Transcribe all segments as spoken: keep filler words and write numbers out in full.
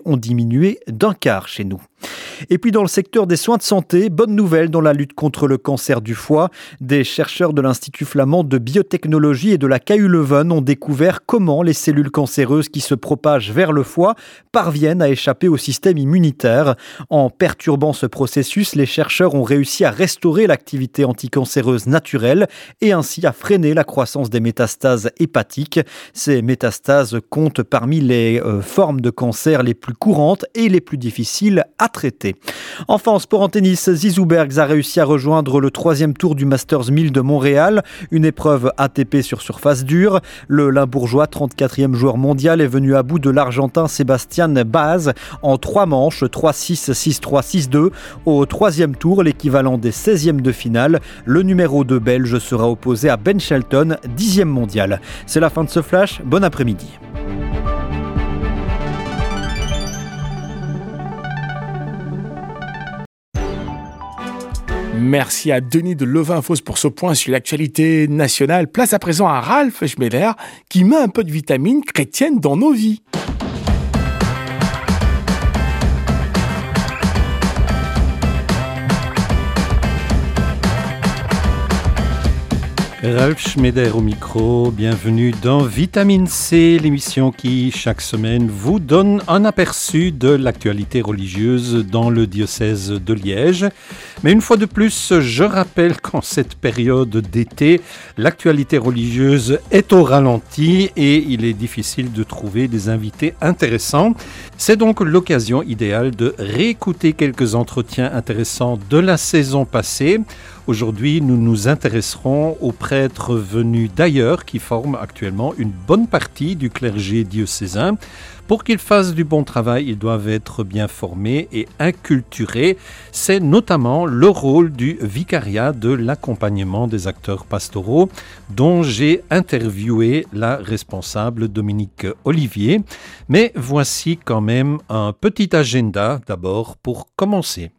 ont diminué d'un quart chez nous. Et puis dans le secteur des soins de santé, bonne nouvelle dans la lutte contre le cancer du foie. Des chercheurs de l'Institut flamand de biotechnologie et de la K U Leuven ont découvert comment les cellules cancéreuses qui se propagent vers le foie parviennent à échapper au système immunitaire. En perturbant ce processus, les chercheurs ont réussi à restaurer l'activité anticancéreuse naturelle et ainsi à freiner la croissance des métastases hépatiques. Ces métastases comptent parmi les euh, formes de cancer les plus courantes et les plus difficiles à traiter. Enfin, en sport en tennis, Zizou Bergs a réussi à rejoindre le troisième tour du Masters mille de Montréal, une épreuve A T P sur surface dure. Le Limbourgeois, trente-quatrième joueur mondial, est venu à bout de l'Argentin Sébastien Baz en trois manches, trois six, six trois, six deux. Au troisième tour, l'équivalent des seizièmes de finale, le numéro deux belge sera opposé à Ben Shelton, dixième mondial. C'est la fin de ce flash, bon après-midi. Merci à Denis de Leuven-Fos pour ce point sur l'actualité nationale. Place à présent à Ralph Schmeller qui met un peu de vitamine chrétienne dans nos vies. Ralph Schmeder au micro, bienvenue dans Vitamine C, l'émission qui, chaque semaine, vous donne un aperçu de l'actualité religieuse dans le diocèse de Liège. Mais une fois de plus, je rappelle qu'en cette période d'été, l'actualité religieuse est au ralenti et il est difficile de trouver des invités intéressants. C'est donc l'occasion idéale de réécouter quelques entretiens intéressants de la saison passée. Aujourd'hui, nous nous intéresserons aux prêtres venus d'ailleurs qui forment actuellement une bonne partie du clergé diocésain. Pour qu'ils fassent du bon travail, ils doivent être bien formés et inculturés. C'est notamment le rôle du vicariat de l'accompagnement des acteurs pastoraux dont j'ai interviewé la responsable Dominique Olivier. Mais voici quand même un petit agenda d'abord pour commencer.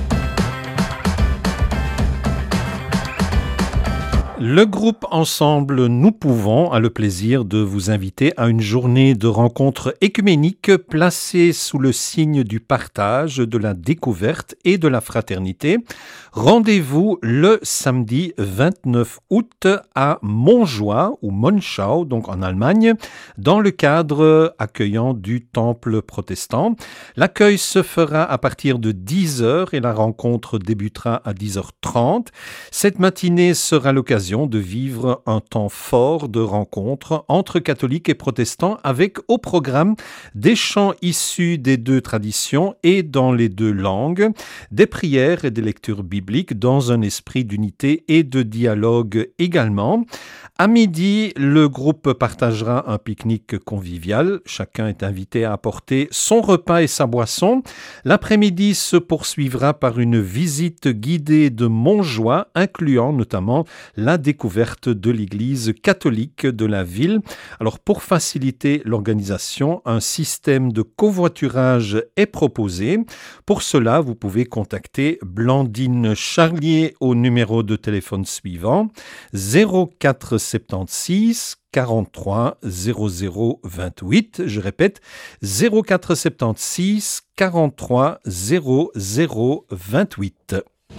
Le groupe Ensemble Nous Pouvons a le plaisir de vous inviter à une journée de rencontres écuméniques placée sous le signe du partage, de la découverte et de la fraternité. Rendez-vous le samedi vingt-neuf août à Montjoie ou Monschau, donc en Allemagne, dans le cadre accueillant du Temple protestant. L'accueil se fera à partir de dix heures et la rencontre débutera à dix heures trente. Cette matinée sera l'occasion de vivre un temps fort de rencontre entre catholiques et protestants avec au programme des chants issus des deux traditions et dans les deux langues, des prières et des lectures bibliques dans un esprit d'unité et de dialogue également. À midi, le groupe partagera un pique-nique convivial. Chacun est invité à apporter son repas et sa boisson. L'après-midi se poursuivra par une visite guidée de Montjoie, incluant notamment la découverte de l'église catholique de la ville. Alors, pour faciliter l'organisation, un système de covoiturage est proposé. Pour cela, vous pouvez contacter Blandine Charlier au numéro de téléphone suivant zéro quatre soixante-seize quarante-trois zéro zéro vingt-huit. Je répète, zéro quatre soixante-seize quarante-trois zéro zéro vingt-huit.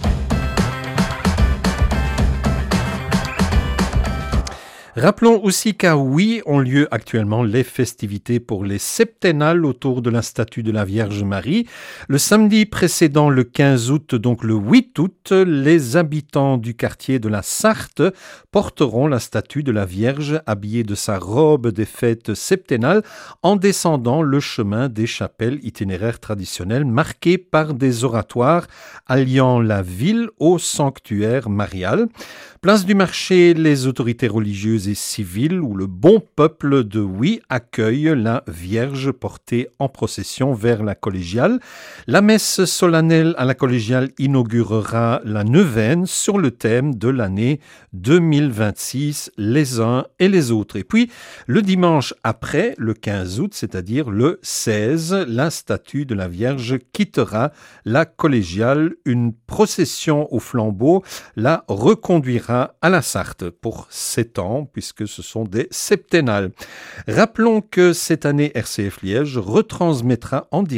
Rappelons aussi qu'à Huy ont lieu actuellement les festivités pour les septennales autour de la statue de la Vierge Marie. Le samedi précédent le quinze août, donc le huit août, les habitants du quartier de la Sarthe porteront la statue de la Vierge habillée de sa robe des fêtes septennales en descendant le chemin des chapelles itinéraires traditionnelles marquées par des oratoires alliant la ville au sanctuaire marial. Place du marché, les autorités religieuses et civiles où le bon peuple de Huy accueille la Vierge portée en procession vers la collégiale. La messe solennelle à la collégiale inaugurera la neuvaine sur le thème de l'année deux mille vingt-six, les uns et les autres. Et puis, le dimanche après, le quinze août, c'est-à-dire le seize, la statue de la Vierge quittera la collégiale. Une procession au flambeau la reconduira à la Sarthe. Pour sept ans, puisque ce sont des septennales. Rappelons que cette année, R C F Liège retransmettra en direct